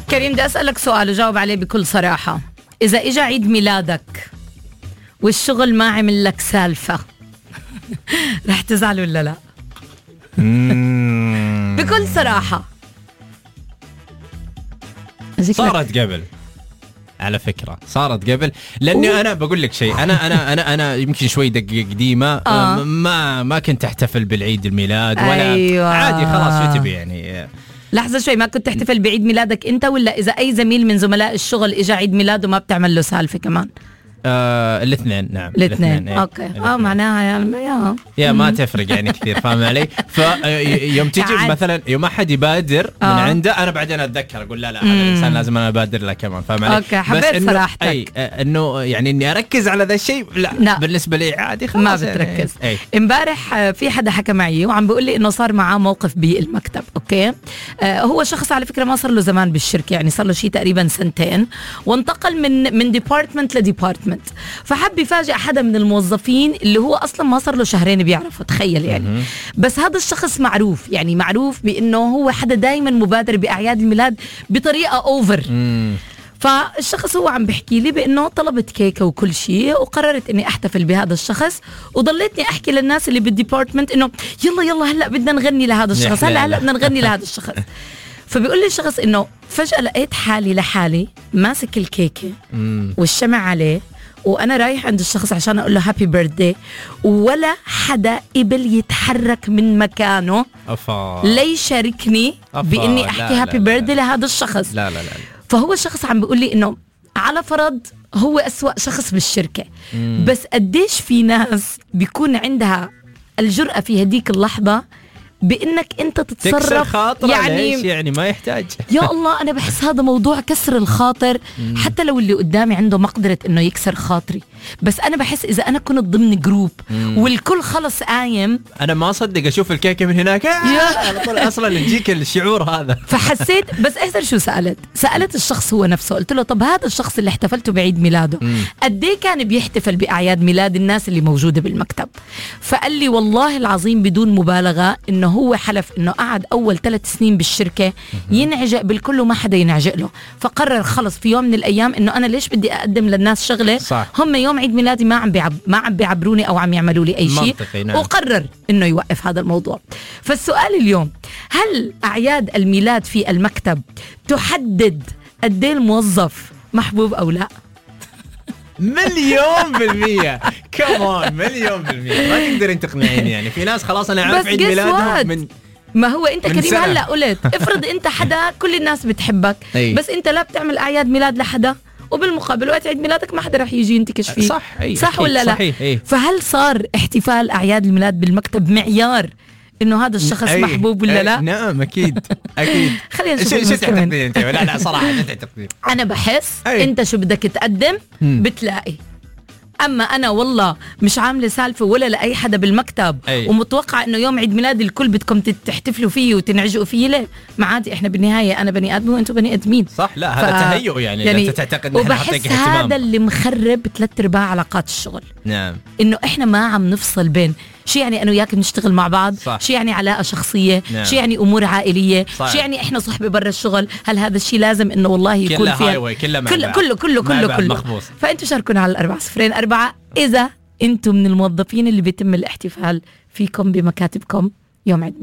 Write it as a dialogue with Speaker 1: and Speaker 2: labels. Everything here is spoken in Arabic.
Speaker 1: كريم بدي أسألك سؤال وجاوب عليه بكل صراحة. إذا إجا عيد ميلادك والشغل ما عمل لك سالفة رح تزعل ولا لا؟ بكل صراحة.
Speaker 2: صارت قبل على فكرة، صارت قبل، لأني أنا بقول لك شيء، أنا يمكن شوي قديمة ما كنت أحتفل بالعيد الميلاد ولا
Speaker 1: أيوة.
Speaker 2: عادي خلاص شو تبي يعني.
Speaker 1: لحظة شوي، ما كنت تحتفل بعيد ميلادك أنت ولا إذا أي زميل من زملاء الشغل إجا عيد ميلاده ما بتعمل له سالفة كمان؟
Speaker 2: الاثنين. نعم
Speaker 1: الاثنين. اوكي. معناها يعني
Speaker 2: يا ما تفرق يعني كثير، فاهم علي؟ فيوم تيجي مثلا يوم احد يبادر من عنده انا بعدين اتذكر اقول لا هذا الانسان لازم انا ابادر له كمان، فاهم علي؟
Speaker 1: اوكي حبيت صراحتك.
Speaker 2: انه يعني اني اركز على ذا الشيء لا بالنسبه لي عادي خلاص
Speaker 1: ما بتركز. امبارح في حدا حكى معي وعم بيقول لي انه صار معاه موقف بالمكتب. اوكي هو شخص على فكره ما صار له زمان بالشركه، يعني صار له شيء تقريبا 2 سنين، وانتقل من ديبارتمنت لديبارتمنت، فحب يفاجئ حدا من الموظفين اللي هو اصلا ما صار له 2 شهرين بيعرفه، تخيل يعني. بس هذا الشخص معروف، يعني معروف بانه هو حدا دايما مبادر باعياد الميلاد بطريقه اوفر. فالشخص هو عم بحكي لي بانه طلبت كيكه وكل شيء وقررت اني احتفل بهذا الشخص، وضليتني احكي للناس اللي بالديبارتمنت انه يلا هلا بدنا نغني لهذا الشخص، هلا بدنا نغني لهذا الشخص. فبيقول لي الشخص انه فجأة لقيت حالي لحالي ماسك الكيكه والشمع عليه، وانا رايح عند الشخص عشان اقول له هابي بيرثدي، ولا حدا قبل يتحرك من مكانه ليشاركني باني احكي هابي بيرثدي لهذا الشخص.
Speaker 2: لا
Speaker 1: فهو الشخص عم بيقول لي انه على فرض هو أسوأ شخص بالشركه، بس قديش في ناس بيكون عندها الجرأة في هديك اللحظه بانك انت تتصرف
Speaker 2: يعني ما يحتاج.
Speaker 1: يا الله انا بحس هذا موضوع كسر الخاطر، حتى لو اللي قدامي عنده مقدرة انه يكسر خاطري، بس انا بحس اذا انا كنت ضمن جروب والكل خلص قايم
Speaker 2: انا ما اصدق اشوف الكيكه من هناك اصلا يجيك الشعور هذا.
Speaker 1: فحسيت بس احسن شو سألت الشخص هو نفسه، قلت له طب هذا الشخص اللي احتفلته بعيد ميلاده قد ايه كان بيحتفل باعياد ميلاد الناس اللي موجوده بالمكتب؟ فقال لي والله العظيم بدون مبالغه انه هو حلف انه قعد اول 3 سنين بالشركه ينعجق بالكل وما حدا ينعجق له، فقرر خلص في يوم من الايام انه انا ليش بدي اقدم للناس شغله
Speaker 2: صح.
Speaker 1: هم يوم عيد ميلادي ما عم بيعبروني او عم يعملوا لي اي شيء،
Speaker 2: نعم.
Speaker 1: وقرر انه يوقف هذا الموضوع. فالسؤال اليوم، هل اعياد الميلاد في المكتب تحدد قد ايه الموظف محبوب او لا؟
Speaker 2: 1,000,000% كمان 1,000,000% ما تقدرين تقنعيني. يعني في ناس خلاص انا عارف عيد ميلادهم من
Speaker 1: ما هو انت كريم هلا قلت افرض انت حدا كل الناس بتحبك بس انت لا بتعمل اعياد ميلاد لحدا، وبالمقابل وقت عيد ميلادك ما حدا رح يجي ينتكش فيه. صح ولا لا؟
Speaker 2: صحيح.
Speaker 1: فهل صار احتفال اعياد الميلاد بالمكتب معيار انه هذا الشخص محبوب ولا لا؟
Speaker 2: نعم اكيد
Speaker 1: خلينا نشوف
Speaker 2: انت لا صراحه
Speaker 1: انا بحس انت شو بدك تقدم بتلاقي. اما انا والله مش عامله سالفه ولا لاي حدا بالمكتب ومتوقع انه يوم عيد ميلادي الكل بدكم تحتفلوا فيه وتنعجقوا فيه، ليه؟ ما عادي، احنا بالنهايه انا بني ادم وانتم بني ادمين.
Speaker 2: صح. لا هذا تهيؤ يعني انت تعتقد
Speaker 1: ان وبحس هذا اللي مخرب 3/4 علاقات الشغل.
Speaker 2: نعم.
Speaker 1: انه احنا ما عم نفصل بين شو يعني انا وياك بنشتغل مع بعض، شو يعني علاقه شخصيه،
Speaker 2: نعم.
Speaker 1: شو يعني امور عائليه،
Speaker 2: صح.
Speaker 1: شو يعني احنا صحبه برا الشغل، هل هذا الشيء لازم انه والله يكون فيها كله. فانتوا شاركونا على 404 اذا انتم من الموظفين اللي بيتم الاحتفال فيكم بمكاتبكم يوم عيد